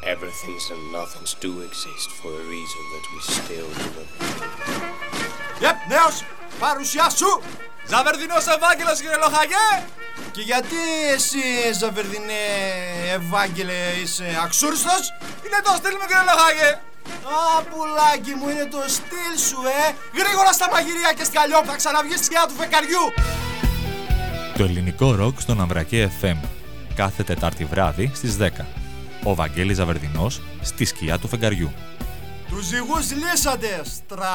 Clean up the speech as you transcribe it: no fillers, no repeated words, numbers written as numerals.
Everything's and nothings do exist for a reason that we still do not know. Yep, νέος, παρουσιά σου! Ζαβερδινός Ευάγγελος, κύριε Λοχαγέ! Και γιατί εσύ, Ζαβερδινέ Ευάγγελε, είσαι αξούριστος? Είναι το στυλ μου, κύριε Λοχαγέ! Α, πουλάκι μου, είναι το στυλ σου, Γρήγορα στα μαγειρία και σκαλιό, θα ξαναβγείς στη σκιά του φεκαριού! Το ελληνικό ροκ στον Αμβρακέ FM. Κάθε Τετάρτη βράδυ στις 10. Ο Βαγγέλης Ζαβερδινός στη σκιά του φεγγαριού. Τους ζυγούς λύσατε,